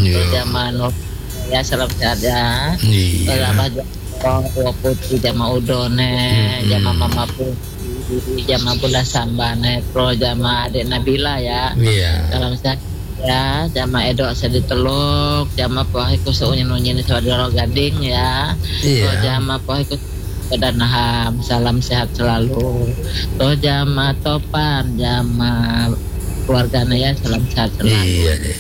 Zaman ya salam sehat ya. Iya. Tua putri jama udone, jama mama putri, jama bunda sambane, pro jama adik Nabila ya. Iya. Salam sehat ya, jama Edo Sedi Teluk, jama Pohiku seunyin-unyin saudara Gading ya. Iya. Jama Pohiku Kedanaham, salam sehat selalu. Jama Topan, jama keluarganya ya, salam sehat selalu. Iya deh.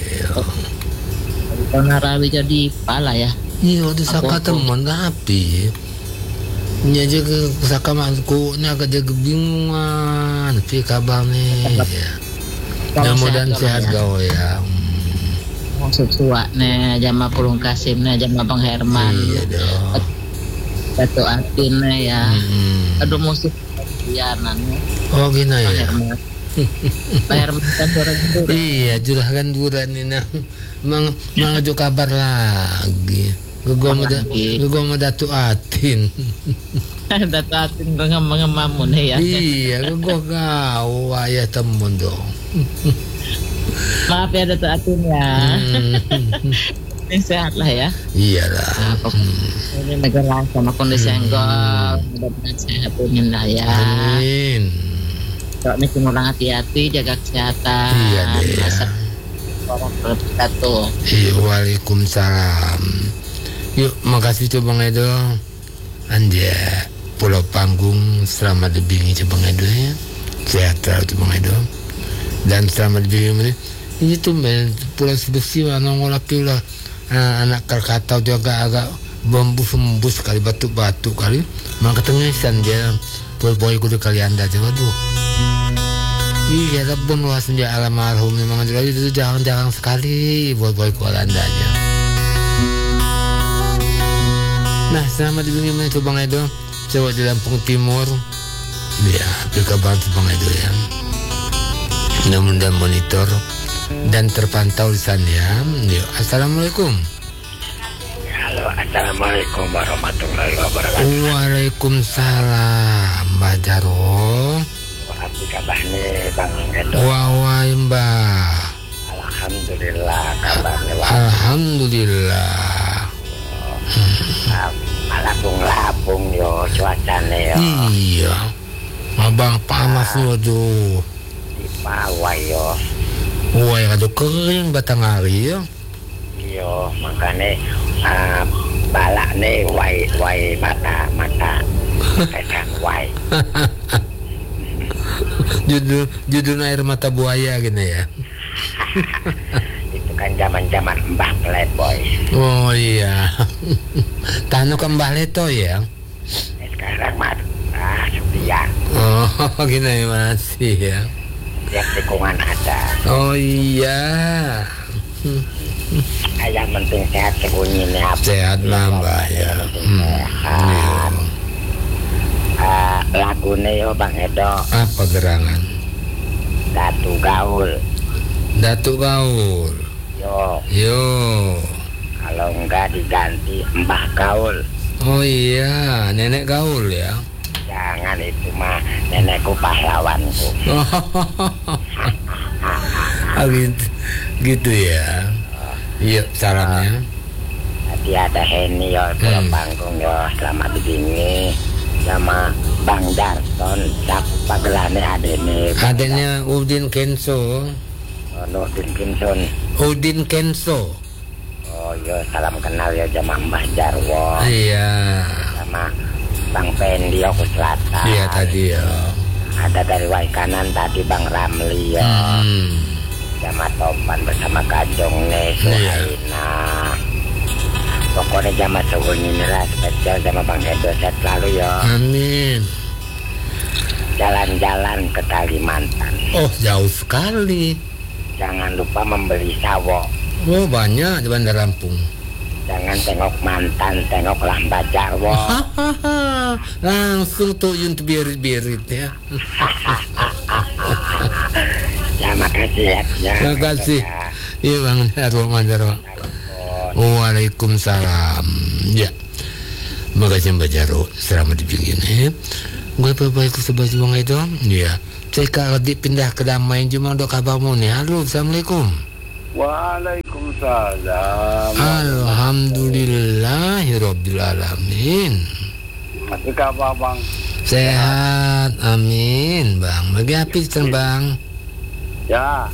Narawi jadi pala ya. Iya, di saka teman tapi nya jaga saka manku nya jaga bingungan pi kabarnya ya. Mudah-mudahan sehat gawe ya. Maksud suak ne jama Pulung Kasim ne jama Bang Herman. Iya dong. Batu Atin ne ya. Aduh musik pianan. Oh gini ya. Pak Herman kan orang itu. Iya, juragan duran ini nah. Mang jo kabar lagi. Gua mau Datu Atin. Datu Atin ngemamun ya. Iya, gua kau ayah temen dong. Maaf ya Datu Atin ya. Ini sehat lah ya. Iyalah. Ini negara sama kondisi yang mudah-mudahan sehat lah ya. Amin. Kalau ini kurang hati-hati, jaga kesehatan. Iya deh. Orang berkatu. Iya, waalaikumsalam. Yuk, makasih tuh Bang Edo. Anja Pulau Panggung selamat dibingi tuh Bang Edo ya. Sehat tuh Bang Edo. Dan selamat dibingi ini tuh Pulau Sebesi mana ngolaki lah anak Krakatau juga agak bembus kali batu-batu kali. Maka tengisan dia boy kudu kali anda coba tuh. Iya, Rabbun wasenja almarhum memang itu jarang sekali boy ku andanya. Nah, selamat dibingi itu Bang Edo. Coba di Lampung Timur. Ya, kabar Bang Edo ya. Mudah-mudahan monitor dan terpantau di sana ya. Yuk, assalamualaikum. Halo, assalamualaikum warahmatullahi wabarakatuh. Waalaikumsalam, Mbak Jaro. Apa kabarnya Bang Edo? Wawai Mbak. Alhamdulillah kabarnya. Alhamdulillah. Labung-labung yo cuacanya yo. Iya. Abang panas waduh. Di Pawai yo. Wah, aduh kering batang hari ya. Yo, makanya balak nih wai mata kesan wai. Judul air mata buaya gini ya. Itu kan zaman Mbah Playboy. Oh iya. Tanu ke Mbah Leto ya. Sekarang mah Supian. Oh gini masih ya. Yang tikungan ada. Oh iya. Yang penting sehat sebunyinya. Sehat lah Mbak ya. Sehat. Lagunya yo Bang Edo. Apa gerangan? Datu Gaul. Datuk Gaul. Yo. Kalau enggak diganti Mbah Gaul. Oh iya, nenek Gaul ya. Jangan, itu mah nenekku pahlawanku. gitu ya. Iya, salamnya. Tadi ada Heni yo, Pulau Panggung yo, selamat dibingi. Sama Bang Darton, pagelane adanya Udin Kenso. Udin Kinson. Udin Kenso. Oh iya, salam kenal ya sama Mbah Jarwo. Iya. Sama Bang Pendi aku Selatan. Iya tadi ya. Ada dari Wai Kanan tadi Bang Ramli ya. Sama Topan bersama Kajong Suhaina. Pokoknya sama sehuni lah spesial sama Bang Edo sehat selalu ya. Amin. Jalan-jalan ke Kalimantan. Oh jauh sekali. Jangan lupa membeli sawo. Oh banyak di Bandar Lampung. Jangan tengok mantan, tengoklah Mbak Jarwo. Langsung tuh yunt birit-birit ya. Ya makasih ya. Makasih. Iya Bang Jarwo. Waalaikumsalam. Ya. Makasih Mbak Jarwo. Selamat dibingin. Gue baik sebelah Bang itu. Ya. Saya kalau dipindah ke damai cuma udah kabarmu nih. Halo, assalamualaikum. Waalaikumsalam Waalaikumsalam. Alhamdulillahirabbil alamin. Masih kabar bang? Sehat, amin bang. Lagi apis Bang. Ya.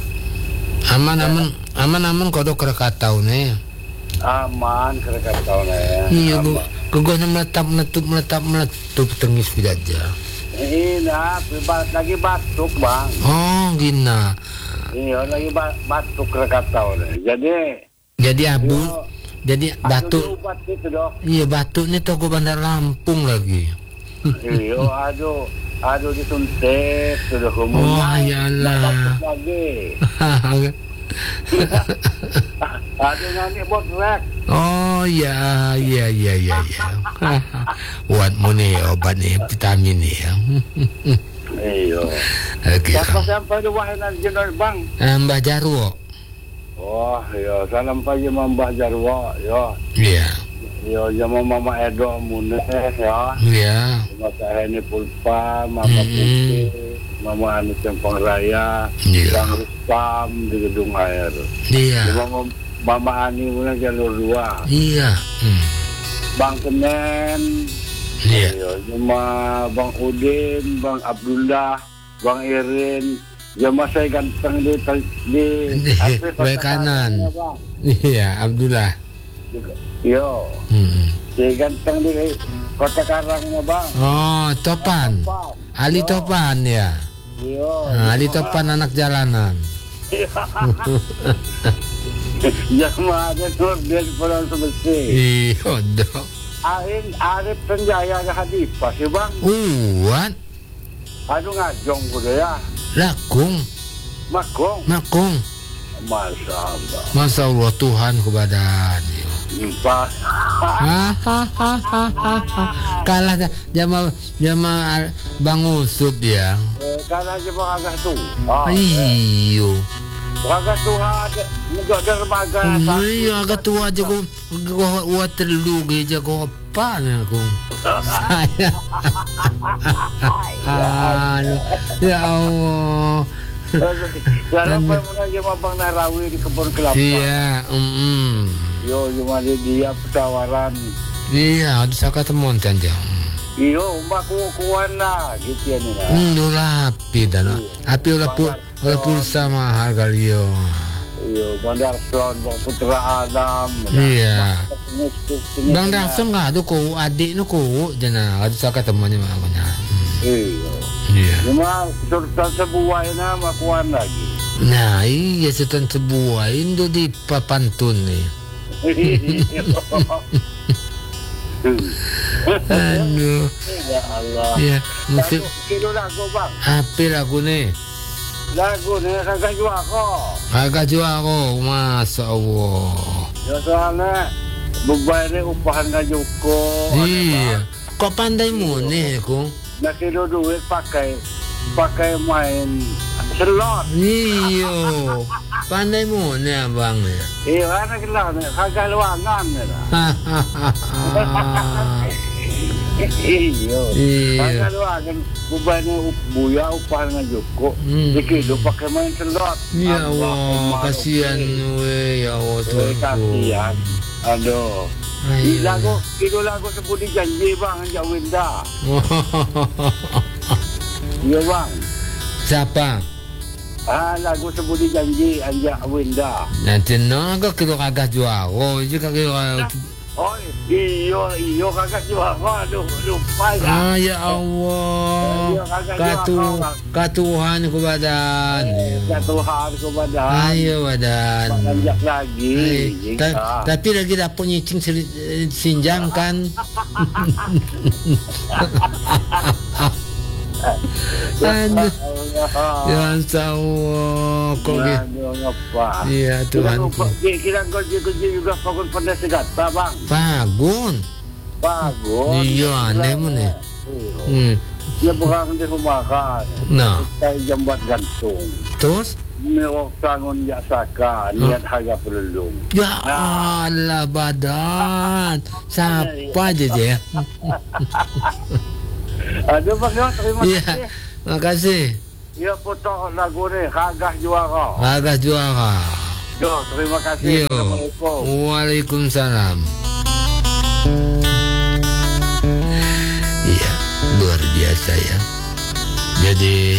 Aman kodok kerekatau nih. Aman kerekatau nih. Iya bu, kegona meletap tengis aja. Ini lagi batuk bang. Oh gina. Iya lagi batuk kerekatau nih. Jadi abu. Jadi batuk. Iya batuk nih toko Bandar Lampung lagi. Iya aduh disuntik sudah kemudian. Oh iyalah. Lagi. Aduh nanti botrek. Oh iya. Buat mu nih obat nih vitamin nih ya. Iya. Oke. Sampai di wahinan jenar bang. Mbah Jarwo. Oh iya, salam pagi Mbah Jarwo ya. Iya. Yo sama Mama Edo Muneh ya. Iya. Mama Heni Pulpa, Mama Putih, Mama Anu Cempang Raya, Bang Rustam di Gedung Air. Iya. Mama Ani Muneh jalur 2. Iya. Bang Kenen. Iya. Sama Bang Udin, Bang Abdullah, Bang Irin. Jama saya ganteng di kanan. Iya, Abdullah. Yo. Saya ganteng di Kota Karangnya bang. Oh, Topan. Ali Topan ya. Yo. Ali Topan anak jalanan. Jama ada tur dia di Pulau Sebesi. Iya, dok. Arif Penjaya ada hadipah sih bang. What? Aduh ngajong kuda ya. Lakung. Makong. Masya Allah Tuhan kebadan. Kalah jama Bang Usup ya. Kalah jama agak tuh. Iyo. Agak tua aja. Nggak dermaga. Iya agak tua aja kok. Gua terlalu aja kok apa aku. Saya. Ya Allah. Jangan pernah jama Bang Narawi di kebun kelapa. Iya. Yo cuma dia penawaran. Iya, ada saka temuan aja. Iyo, mbak kuan lah, gitu ya nih. Lah, api dan api ulah pulsa mahal kali yo. Iyo, Bang Darson, Bang Putra Adam. Iya. Bang Darson nggak ada kau adik nu kau, jangan ada saka temuannya makanya. Iya. Cuma sultan sebuah nama kuan lagi. Nah, iya sultan sebuah itu di papantun nih. Aduh. Ya Allah. Ya, musik. Kilo lagu bang. Apa lagu nih? Lagu nih kagak jual kok. Kagak jual kok, Masya Allah. Ya soalnya beban ini upahan gak cukup. Iya. Kok pandai mu nih, Kung? Nah kilo duit pakai main slot. Iya. Pandai mu nih abang nih. Iya, karena kita kagak luangan ya. Iya. Kagak luangan bebannya buya upah dengan cukup. Dikit pakai main slot. Ya Allah, kasihan we, ya Allah Tuhan. Kasihan. Aduh. Lagu sebut janji bang, Anjak Winda. Iya bang. Siapa? Lagu sebut janji Anjak Winda. Nanti agak kilo kagak jual. Oh, itu kagak. Oh iyo kagak jual. Aduh lupa ya. Ya Allah. Katuhan ku badan. Katuhan ku badan. Ayo badan. Anjak lagi. Tapi lagi dapur nyicing sinjang kan. Aduh. Ya Allah, kok gitu? Iya Tuhan. Kira kunci juga Fagun pernah segata bang. Fagun. Iya aneh mana? Dia bukan di rumah kan. Nah. Saya jambat gantung. Terus? Mewak tangun jasaka niat harga perlung. Ya Allah badan. Siapa aja ya? Aduh bang ya terima kasih. Makasih. Ya foto lagu ni Kagah Juara. Kagah Juara. Yo, terima kasih. Yo. Assalamualaikum. Waalaikumsalam. Iya, luar biasa ya. Jadi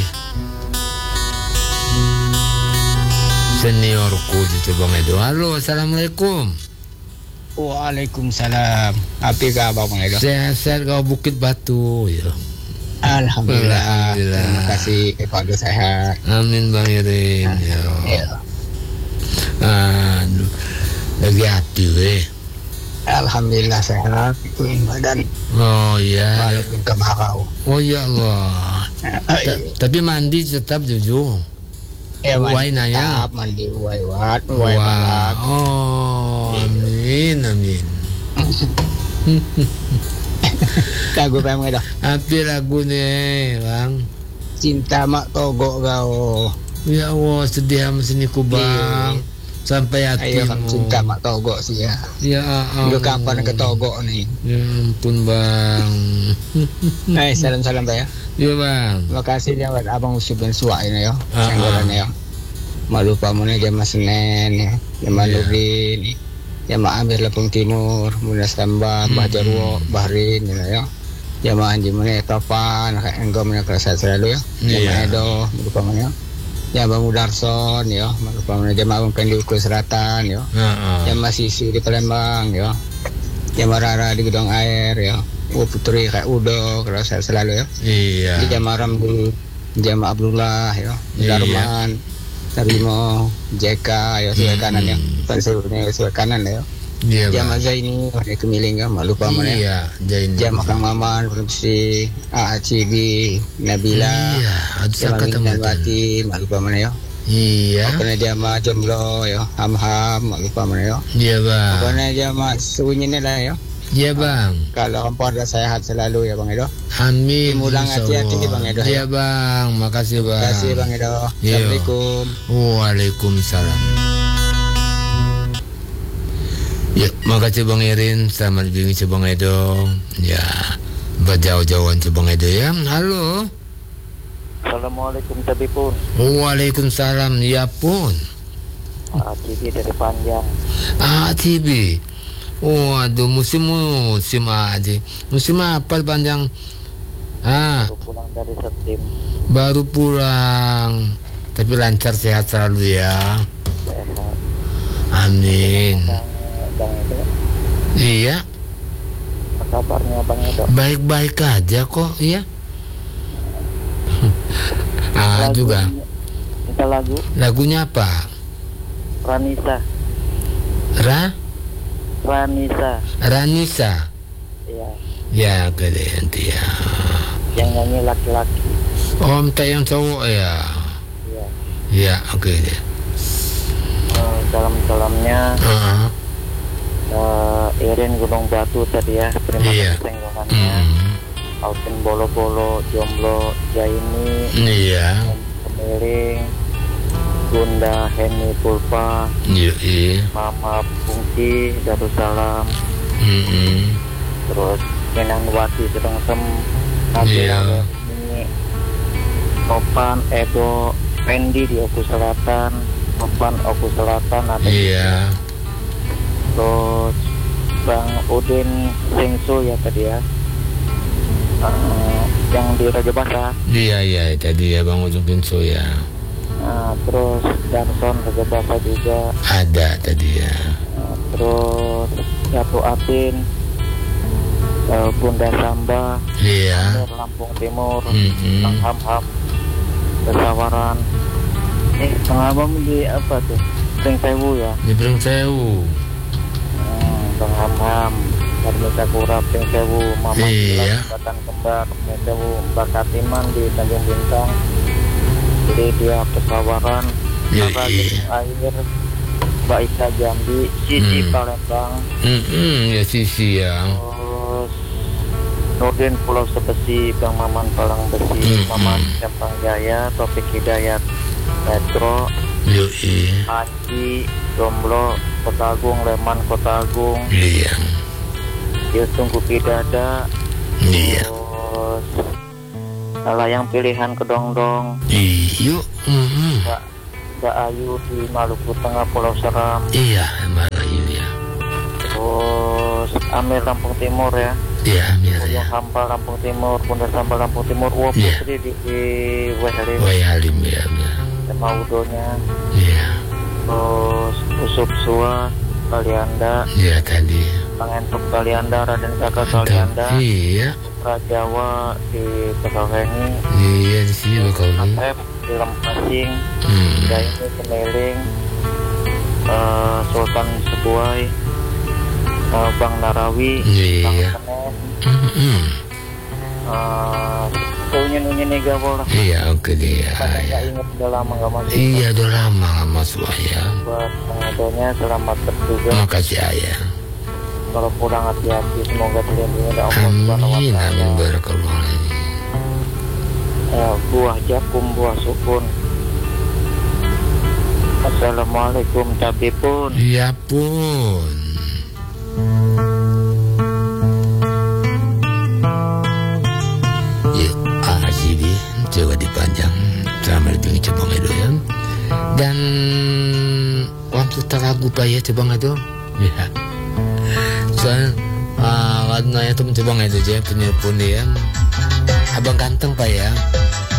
seniorku itu Bang Edo. Halo, assalamualaikum. Waalaikumsalam. Apa kabar Bang Edo? Sehat-sehat kau Bukit Batu ya. Alhamdulillah. Terima kasih kepada sehat. Amin Bang Irin. Ya. Aduh, lagi hati weh. Alhamdulillah sehat. Badan Oh iya. walaupun kemarau. Oh ya Allah. Tapi mandi tetap jujur. Ya Uai nanya. mandi uai-wat. Wah. Oh, amin amin. Lagu apa Bang Edo? Apa lagu nih Bang? Cinta mak togok kau. Ya Allah, sedih sama sini ku Bang. Sampai Ayo kan hatimu. cinta mak togok sih ya. Ya Udah Allah. kapan ke togok nih? Ya ampun Bang. Salam-salam ya. Ya Bang. Terima kasih ya buat abang Usub dan Suwa ini ya. Ah, Sanggolannya ya. Malupa mana jamaah Senen ya. Jamaah Iya. Nurdin. Jamaah Amir Lampung Timur. Munas Tambah. Bah Jarwo. Bahrin ya. Jamaah Anjimune Topan. Enggak mana kerasa selalu ya. Jamaah Iya. Edo. Malupa mana ya. Jamaah Mudarson ya. Malupa mana jamaah Abang Pendiuku Selatan ya. Jamaah Sisi di Palembang ya. Jamaah Rara di Gedong Air ya. Putri kayak Udo kerasa selalu ya. Iya. Di jamaah Rambu, jamaah Abdullah ya, Iya. Darman, Tarimo, JK ya sebelah kanan ya, pensiunnya sebelah kanan ya. Iya Jamaah Bang. Zaini, ada Kemiling ya, malu paman ya. Iya, Jain. Jamaah Kang Maman, produksi AACB, Nabila, Iya, aduh jamaah kata Mintan matan. Wati, malu paman ya. Iya. Pokoknya jamaah Jomblo ya, Ham-Ham, malu paman ya. Iya Bang. Pokoknya jamaah sunyinya lah ya. Iya Bang. Kalau kompor sehat selalu ya Bang Edo. Amin. Mudah insya hati-hati Allah. Bang Edo. Iya Bang, makasih Bang. Terima kasih Bang Edo. Iya. Assalamualaikum. Waalaikumsalam. Ya, makasih Bang Irin. Selamat bingung Bang Edo. Ya, berjauh-jauhan Bang Edo ya. Halo. Assalamualaikum Tabipun. Waalaikumsalam. Ya pun. TV dari Panjang. TV. Waduh, musim aja. Musim apa Panjang? Baru pulang dari Setim. Baru pulang. Tapi lancar sehat selalu ya. Sehat. Amin. Bang Edo, Iya, apa kabarnya Bang Edo? baik-baik aja kok, iya. Lagu- Juga. Kita lagu Lagunya apa? Ranisa. Ranisa. Ya, Ya, keren ya. yang nyanyi laki-laki. Oh, minta yang cowok ya. Ya. Ya, oke deh. Dalam-dalamnya Heeh. Irin Gunung Batu tadi ya. Terima Iya. kasih tenggolannya. Alvin Bolo-Bolo, Jomblo, Jaini, Iya. Kemiling, Bunda Heni Pulpa, Iya. Mama Pungki, Darussalam, terus Minangwati Serengsem, Iya. ini Topan, Edo, Pendi di Oku Selatan, Topan Oku Selatan ada Iya. terus Bang Udin Sengso ya tadi ya, yang di Raja Basa. Iya, tadi ya Bang Ujung Pinso ya. Terus Darson Raja Basa juga. Ada tadi ya. Terus Jatuh Atin, Bunda Samba, Iya. Lampung Timur, Mm-mm. Bang Ham-Ham, Besawaran. Bang Ham di apa tuh? Pring Sewu ya. Di Pring Sewu. Bang Ham-Ham, Karmita Kura, Pring Sewu, Mama Iya. Batan Kembar, Pring Sewu, Mbak Katiman di Tanjung Bintang. Jadi dia Besawaran, Iya, Kakak iya. Gunung Air, Mbak Ika Jambi, Sisi Palembang, Ya Sisi ya. terus Nurdin Pulau Sebesi, Bang Maman Palang Besi, Maman Sempang Jaya, Topik Hidayat, Metro, Yoi. Haji, Jomblo, Kota Agung, Leman, Kota Agung, Iya. Yusung Kuki Dada, Iya. terus Layang Pilihan Kedongdong, Iyo. Mbak Ayu di Maluku Tengah Pulau Seram. Iya, Mbak Ayu ya. Terus Amir Lampung Timur ya. Iya, Amir ya. Hampal Lampung Timur, Bundar Sampal Lampung Timur, Putri di Halim ya. Sama Udonya. Iya. Terus Usuk Sua Kalianda. Iya tadi. Pangentuk Kalianda, Raden Kakak Kalianda. Iya. Rajawa di Bakauheni. Iya di sini Bakauheni. Atep di Lempasing. Daini Kemeling. Sultan Sebuai. Bang Narawi. Iya. Bang Kenes. Unyin Ega bola. Iya oke dia. Nggak inget udah lama nggak masuk. Iya udah lama nggak masuk ya. Buat pengadonya selamat bertugas. Makasih ayah. Kalau pulang hati-hati, semoga dilindungi oleh Allah Subhanahu wa Ta'ala. Amin barakallah. Buah jakum, buah sukun. Assalamualaikum tabipun. Iya pun. Jadi coba dipanjang sama lebih coba ya. Dan waktu teragu pak ya coba ngado ya. Soal warnanya tuh mencoba ngado aja punya ya. Abang ganteng pak ya.